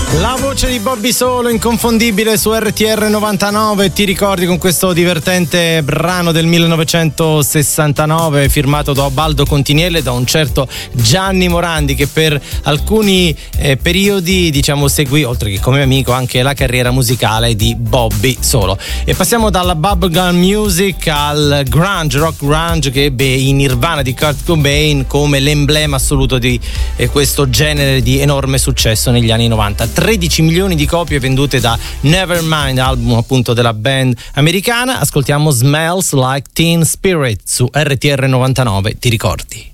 La voce di Bobby Solo, inconfondibile su RTR 99. Ti ricordi con questo divertente brano del 1969 firmato da Baldo Continiele, da un certo Gianni Morandi, che per alcuni periodi, diciamo, seguì, oltre che come amico, anche la carriera musicale di Bobby Solo. E passiamo dalla bubblegum music al grunge, rock grunge, che ebbe i Nirvana di Kurt Cobain come l'emblema assoluto di questo genere di enorme successo negli anni 90. 13 milioni di copie vendute da Nevermind, album appunto della band americana. Ascoltiamo Smells Like Teen Spirit su RTR 99. Ti ricordi?